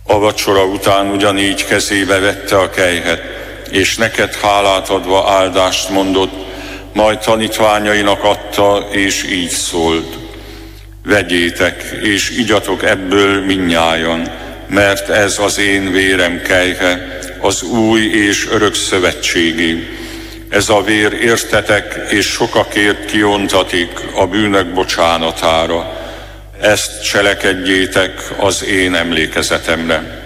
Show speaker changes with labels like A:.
A: A vacsora után ugyanígy kezébe vette a kelyhet, és neked hálát adva áldást mondott, majd tanítványainak adta, és így szólt: vegyétek, és igyatok ebből mindnyájan, mert ez az én vérem kelyhe, az új és örök szövetségé. Ez a vér értetek és sokakért kiontatik a bűnök bocsánatára. Ezt cselekedjétek az én emlékezetemre.